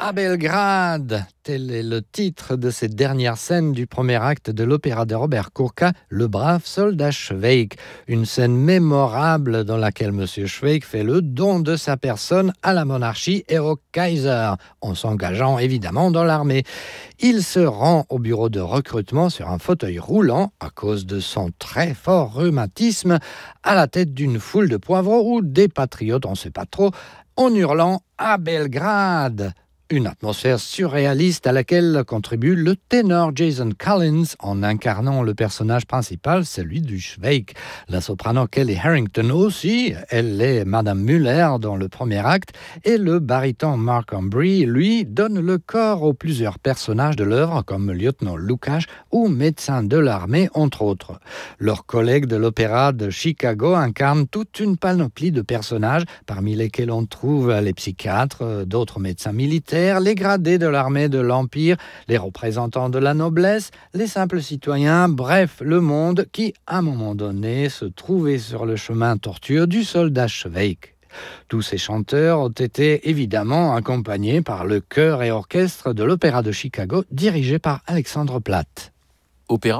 À Belgrade, tel est le titre de cette dernière scène du premier acte de l'opéra de Robert Kurka, Le brave soldat Schweik. Une scène mémorable dans laquelle M. Schweik fait le don de sa personne à la monarchie et au Kaiser, en s'engageant évidemment dans l'armée. Il se rend au bureau de recrutement sur un fauteuil roulant à cause de son très fort rhumatisme, à la tête d'une foule de poivreaux ou des patriotes, on ne sait pas trop, en hurlant « à Belgrade ». Une atmosphère surréaliste à laquelle contribue le ténor Jason Collins en incarnant le personnage principal, celui du Schweik. La soprano Kelly Harrington aussi, elle est Madame Muller dans le premier acte, et le baryton Mark Ambry, lui, donne le corps aux plusieurs personnages de l'œuvre comme lieutenant Lukács ou médecin de l'armée, entre autres. Leurs collègues de l'opéra de Chicago incarnent toute une panoplie de personnages, parmi lesquels on trouve les psychiatres, d'autres médecins militaires, les gradés de l'armée de l'Empire, les représentants de la noblesse, les simples citoyens, bref, le monde qui, à un moment donné, se trouvait sur le chemin tortueux du soldat Schweik. Tous ces chanteurs ont été évidemment accompagnés par le chœur et orchestre de l'Opéra de Chicago, dirigé par Alexandre Platt. Opéra ?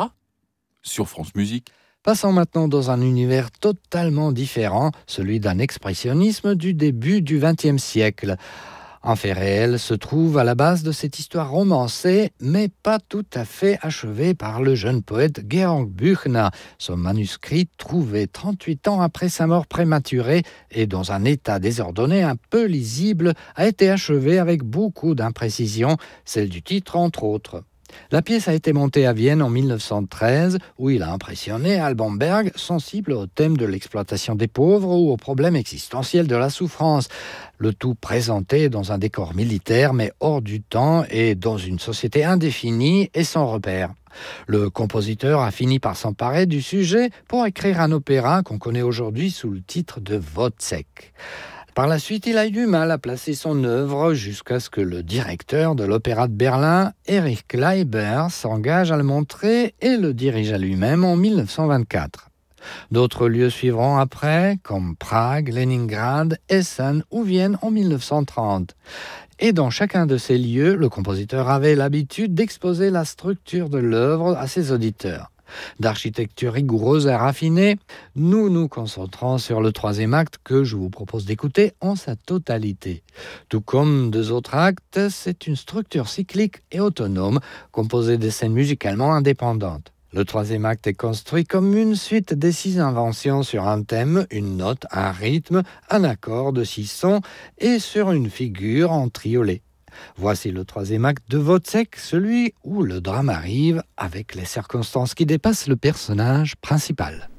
Sur France Musique. Passons maintenant dans un univers totalement différent, celui d'un expressionnisme du début du XXe siècle. Un fait réel se trouve à la base de cette histoire romancée, mais pas tout à fait achevée par le jeune poète Georg Büchner. Son manuscrit, trouvé 38 ans après sa mort prématurée et dans un état désordonné un peu lisible, a été achevé avec beaucoup d'imprécisions, celle du titre entre autres. La pièce a été montée à Vienne en 1913, où il a impressionné Alban Berg, sensible au thème de l'exploitation des pauvres ou au problème existentiel de la souffrance. Le tout présenté dans un décor militaire, mais hors du temps et dans une société indéfinie et sans repère. Le compositeur a fini par s'emparer du sujet pour écrire un opéra qu'on connaît aujourd'hui sous le titre de Wozzeck. Par la suite, il a eu du mal à placer son œuvre jusqu'à ce que le directeur de l'Opéra de Berlin, Erich Kleiber, s'engage à le montrer et le dirige à lui-même en 1924. D'autres lieux suivront après, comme Prague, Leningrad, Essen ou Vienne en 1930. Et dans chacun de ces lieux, le compositeur avait l'habitude d'exposer la structure de l'œuvre à ses auditeurs. D'architecture rigoureuse et raffinée, nous nous concentrons sur le troisième acte que je vous propose d'écouter en sa totalité. Tout comme deux autres actes, c'est une structure cyclique et autonome, composée de scènes musicalement indépendantes. Le troisième acte est construit comme une suite des 6 inventions sur un thème, une note, un rythme, un accord de 6 sons et sur une figure en triolet. Voici le troisième acte de Wozzeck, celui où le drame arrive avec les circonstances qui dépassent le personnage principal.